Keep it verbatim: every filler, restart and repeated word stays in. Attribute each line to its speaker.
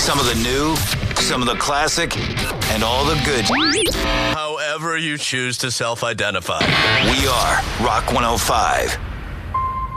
Speaker 1: Some of the new, some of the classic, and all the good.
Speaker 2: However you choose to self-identify.
Speaker 1: We are Rock one oh five.